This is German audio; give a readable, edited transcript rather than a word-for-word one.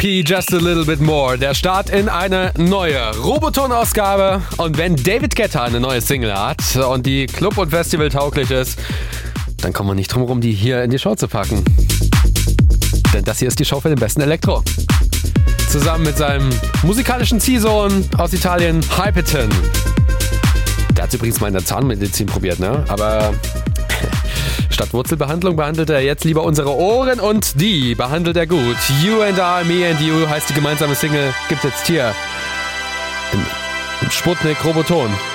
EP Just a Little Bit More. Der Start in eine neue Roboton-Ausgabe. Und wenn David Guetta eine neue Single hat und die Club- und Festival-tauglich ist, dann kommen wir nicht drum rum, die hier in die Show zu packen. Denn das hier ist die Show für den besten Elektro. Zusammen mit seinem musikalischen Ziehsohn aus Italien, Hyperton. Der hat übrigens mal in der Zahnmedizin probiert, ne? Aber statt Wurzelbehandlung behandelt er jetzt lieber unsere Ohren und die behandelt er gut. You and I, Me and You heißt die gemeinsame Single. Gibt jetzt hier im Sputnik Roboton.